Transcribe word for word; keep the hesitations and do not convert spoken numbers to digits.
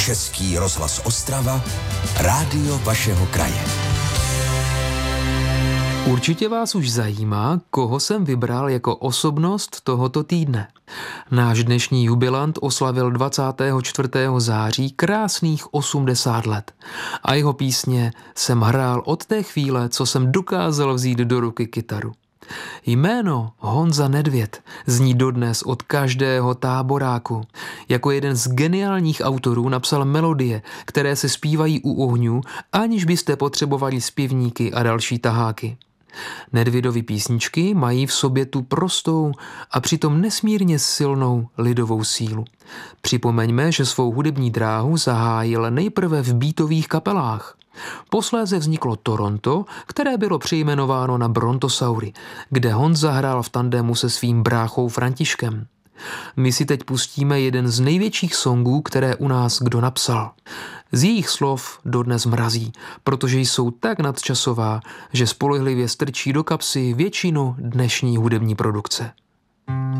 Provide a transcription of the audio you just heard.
Český rozhlas Ostrava, rádio vašeho kraje. Určitě vás už zajímá, koho jsem vybral jako osobnost tohoto týdne. Náš dnešní jubilant oslavil dvacátého čtvrtého září krásných osmdesát let. A jeho písně jsem hrál od té chvíle, co jsem dokázal vzít do ruky kytaru. Jméno Honza Nedvěd zní dodnes od každého táboráku. Jako jeden z geniálních autorů napsal melodie, které se zpívají u ohňů, aniž byste potřebovali zpěvníky a další taháky. Nedvědovy písničky mají v sobě tu prostou a přitom nesmírně silnou lidovou sílu. Připomeňme, že svou hudební dráhu zahájil nejprve v beatových kapelách. Posléze vzniklo Toronto, které bylo přejmenováno na Brontosaury, kde Honza hrál v tandemu se svým bráchou Františkem. My si teď pustíme jeden z největších songů, které u nás kdo napsal. Z jejich slov dodnes mrazí, protože jsou tak nadčasová, že spolehlivě strčí do kapsy většinu dnešní hudební produkce.